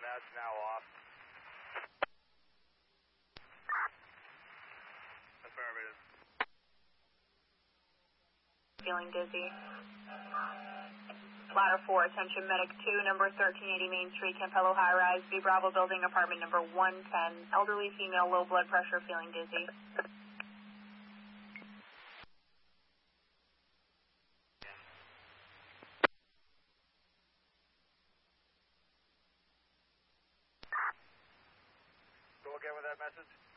that's now off. Affirmative. Feeling dizzy. Ladder 4, attention medic 2, number 1380 Main Street, Campello High Rise, B Bravo building, apartment number 110. Elderly female, low blood pressure, feeling dizzy. Go again with that message.